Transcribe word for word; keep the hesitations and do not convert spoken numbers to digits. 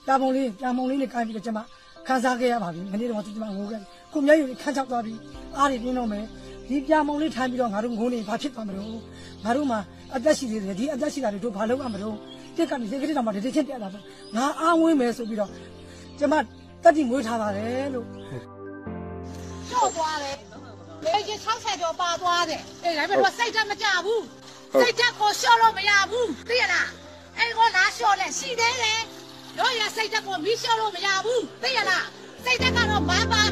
ပြပုံလေးပြပုံလေးနဲ့ကိုင်းပြီးတော့ကျမခန်းစားခဲ့ရပါပြီမနေ့တော့ကျမငိုခဲ့ကိုမျက်ရည်ခန်းချောက်သွားပြီးအားတွေပြင်းတော့မယ်ဒီပြပုံလေးထိုင်ပြီးတော့ငါတို့ငိုနေဘာဖြစ်သွားမလို့ငါတို့မှာအသက်ရှိသေးတယ်ဒီအသက်ရှိတာတွေတို့ဘာလုပ်ရမလို့တက်ကနေစိတ်ကလေးတော့မှတတိချင်းတက်လာတော့ငါအားဝင်းမယ်ဆိုပြီးတော့ကျမတက်တိမွေးထားပါတယ်လို့ကျော်သွားတယ်လေကြီး၆ဆယ်ကျော်ပါသွားတယ်အေးဒါပေမဲ့စိတ်ဓာတ်မကြဘူးစိတ်ဓာတ်ကိုလျှော့လို့မရဘူးသိရလားအဲ့ကိုလာလျှော့လဲရှိသေးတယ်တို့ရစိတ်ဓာတ်ကိုမီးလျှော့လို့မရဘူးသိရလားစိတ်ဓာတ်ကတော့မပါ